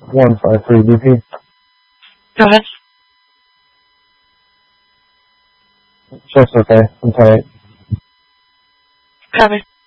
153 BP. Go ahead. Chest okay. I'm tight. Copy.